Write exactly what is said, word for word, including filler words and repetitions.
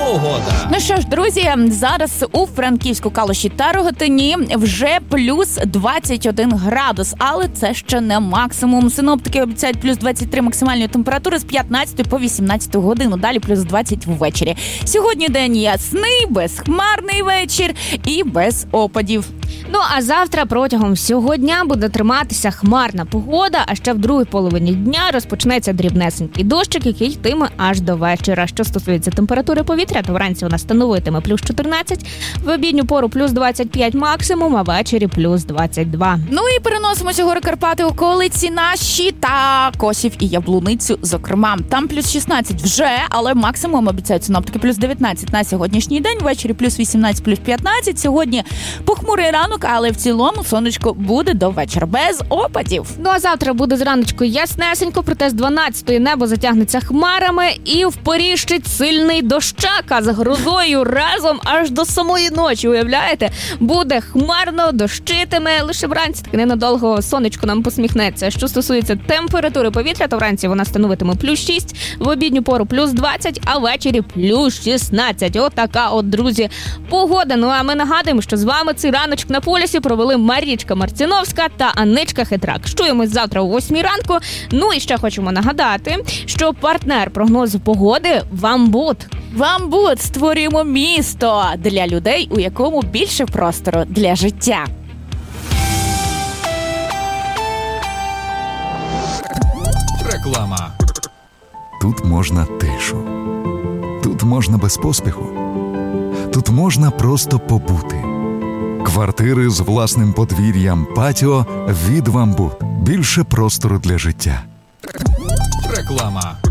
погода. Ну що ж, друзі, зараз у Франківську, Калуші та Рогатині вже плюс двадцять один градус, але це ще не максимум. Синоптики обіцяють плюс двадцять три максимальної температури з п'ятнадцятої по вісімнадцяту годину, далі плюс двадцять ввечері. Сьогодні день ясний, безхмарний вечір і без опадів. Ну, а завтра протягом всього дня буде триматися хмарна погода, а ще в другій половині дня розпочнеться дрібнесенький дощик, який йтиме аж до вечора. Що стосується температури повітря, то вранці вона становитиме плюс чотирнадцять, в обідню пору плюс двадцять п'ять максимум, а ввечері плюс двадцять два. Ну і переносимося гори Карпати, околиці наші та Косів і Яблуницю, зокрема. Там плюс шістнадцять вже, але максимум обіцяють синоптики плюс дев'ятнадцять на сьогоднішній день, ввечері плюс вісімнадцять, плюс п'ятнадцять. Сьогодні похмурий ранок, але в цілому сонечко буде до вечора, без опадів. Ну а завтра буде зраночку яснесенько, проте з дванадцятої небо затягнеться хмарами і впоріщить сильний дощака з грозою разом аж до самої ночі, уявляєте? Буде хмарно, дощитиме, лише вранці таки ненадовго сонечко нам посміхнеться. Що стосується температури повітря, то вранці вона становитиме плюс шість, в обідню пору плюс двадцять, а ввечері плюс шістнадцять. Отака от, друзі, погода. Ну а ми нагадуємо, що з вами цей раночок на полюсі провели Марічка Марціновська та Анничка Хитрак. Чуємось завтра о восьмій ранку. Ну і ще хочемо нагадати, що партнер прогнозу погоди – Вамбут. Вамбут, створюємо місто для людей, у якому більше простору для життя. Реклама. Тут можна тишу. Тут можна без поспіху. Тут можна просто побути. Квартири з власним подвір'ям, патіо від Вамбут. Більше простору для життя. Реклама.